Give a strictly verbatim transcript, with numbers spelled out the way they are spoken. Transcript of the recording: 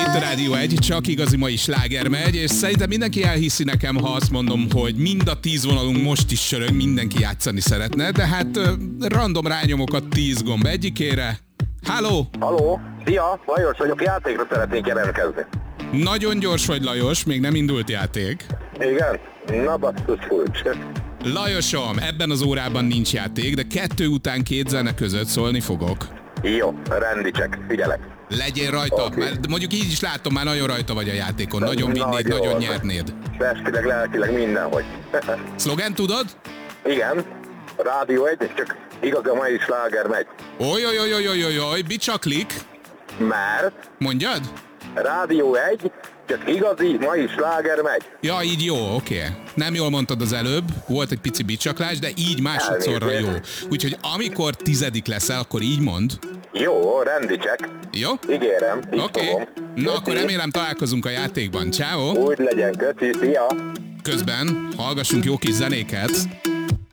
itt a Rádió egy, csak igazi mai sláger megy, és szerintem mindenki elhiszi nekem, ha azt mondom, hogy mind a tíz vonalunk most is sörög, mindenki játszani szeretne, de hát random rányomok a tíz gomb egyikére. Halló! Halló! Szia! Lajos vagyok, játékra szeretnék jelentkezni. Nagyon gyors vagy, Lajos, még nem indult játék. Igen? Na basszus furcs. Lajosom, ebben az órában nincs játék, de kettő után két zene között szólni fogok. Jó, rendítsek, figyelek. Legyél rajta, Okay. mert mondjuk így is látom, már nagyon rajta vagy a játékon, nagyon vinnéd, Nagyon. nagyon nyernéd. Testileg, lelkileg, mindenhogy. Szlogen tudod? Igen, Rádió egy, csak igaz a mai sláger megy. Ojojojojojojoj, bicsaklik. Mert Mondjad? Rádió egy, csak igazi mai sláger megy. Ja, így jó, oké. Okay. Nem jól mondtad az előbb, volt egy pici bicsaklás, de így másodszorra jó. Úgyhogy amikor tizedik leszel, akkor így mond. Jó, rendítsek. Jó? Ígérem, így Oké. fogom. Okay. Na akkor Köszi. remélem találkozunk a játékban. Ciao. Úgy legyen, köszi, szia! Közben hallgassunk jó kis zenéket.